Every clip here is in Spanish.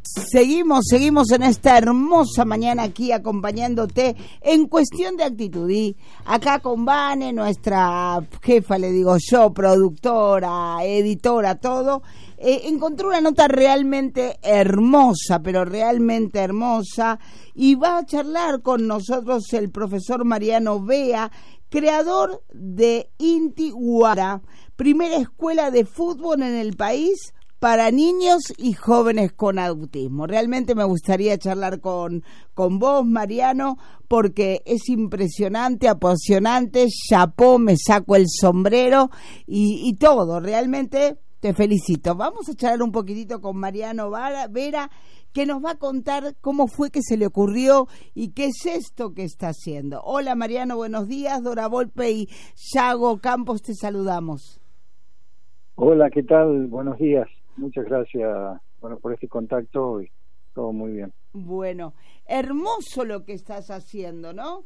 Seguimos en esta hermosa mañana aquí acompañándote en Cuestión de Actitud. Y acá con Vane, nuestra jefa, le digo yo, productora, editora, todo, encontró una nota realmente hermosa, pero realmente hermosa, y va a charlar con nosotros el profesor Mariano Vea, creador de Inti Guara, primera escuela de fútbol en el país para niños y jóvenes con autismo. Realmente me gustaría charlar con vos, Mariano, porque es impresionante, apasionante, chapó, me saco el sombrero y todo. Realmente te felicito. Vamos a charlar un poquitito con Mariano Vera, que nos va a contar cómo fue que se le ocurrió y qué es esto que está haciendo. Hola, Mariano, buenos días. Dora Volpe y Yago Campos te saludamos. Hola, ¿qué tal? Buenos días. Muchas gracias, por este contacto y todo muy bien. Bueno, hermoso lo que estás haciendo, ¿no?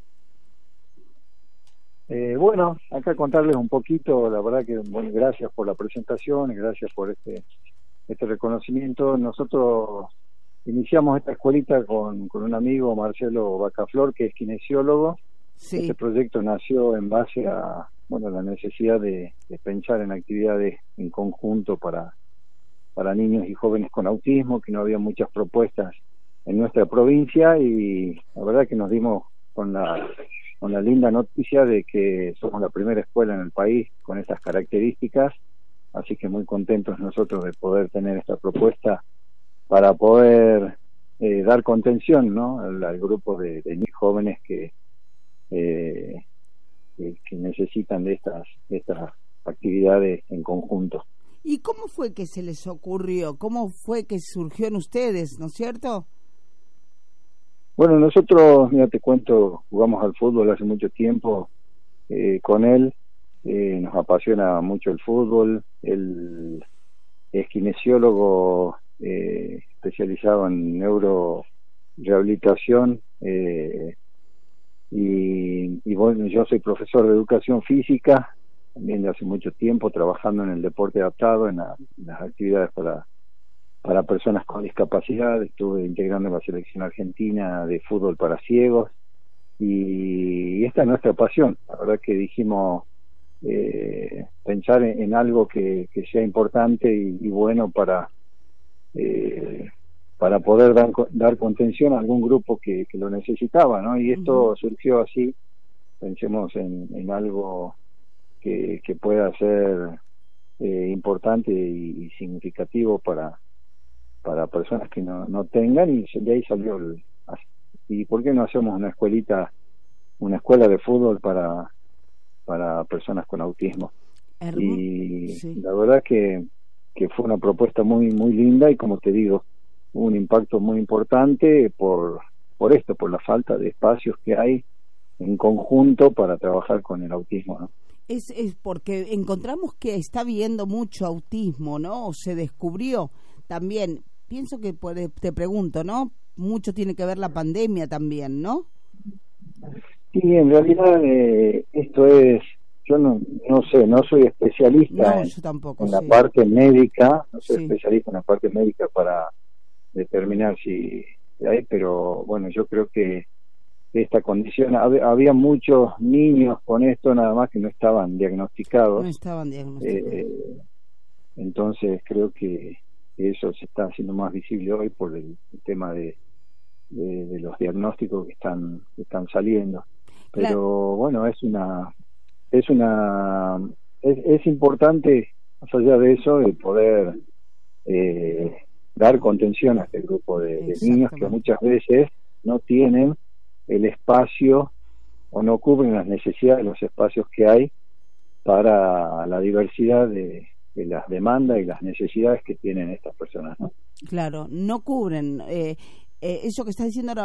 Acá contarles un poquito, la verdad que gracias por la presentación y gracias por este reconocimiento. Nosotros iniciamos esta escuelita con un amigo, Marcelo Bacaflor, que es kinesiólogo. Sí. Este proyecto nació en base a la necesidad de pensar en actividades en conjunto para niños y jóvenes con autismo, que no había muchas propuestas en nuestra provincia, y la verdad que nos dimos con la linda noticia de que somos la primera escuela en el país con estas características, así que muy contentos nosotros de poder tener esta propuesta para poder dar contención, ¿no?, al grupo de niños jóvenes que necesitan de estas actividades en conjunto. ¿Y cómo fue que se les ocurrió? ¿Cómo fue que surgió en ustedes, no es cierto? Bueno, nosotros, mira, te cuento, jugamos al fútbol hace mucho tiempo con él, nos apasiona mucho el fútbol. Él es kinesiólogo especializado en neurorehabilitación, y bueno, yo soy profesor de educación física, también de hace mucho tiempo, trabajando en el deporte adaptado, en las actividades para personas con discapacidad. Estuve integrando la selección argentina de fútbol para ciegos, y esta es nuestra pasión. La verdad que dijimos pensar en algo que sea importante y bueno para poder dar contención a algún grupo que lo necesitaba, ¿no? Y esto surgió así. Pensemos en algo que pueda ser importante y significativo para personas que no tengan, y de ahí salió ¿y por qué no hacemos una escuela de fútbol para personas con autismo? Y sí, la verdad que fue una propuesta muy muy linda, y como te digo, hubo un impacto muy importante por la falta de espacios que hay en conjunto para trabajar con el autismo, ¿no? Es porque encontramos que está habiendo mucho autismo, ¿no? O se descubrió también. Pienso que te pregunto, ¿no? Mucho tiene que ver la pandemia también, ¿no? Sí, en realidad esto es, yo no sé, no soy especialista yo tampoco, en la parte médica, no soy especialista en la parte médica para determinar si hay, pero bueno, yo creo que esta condición, había muchos niños con esto, nada más que no estaban diagnosticados. Entonces creo que eso se está haciendo más visible hoy por el tema de los diagnósticos que están saliendo. Pero claro, bueno, es importante, más allá de eso, de poder dar contención a este grupo de niños que muchas veces no tienen el espacio o no cubren las necesidades de los espacios que hay para la diversidad de las demandas y las necesidades que tienen estas personas, ¿no? Claro, no cubren eso que estás diciendo ahora.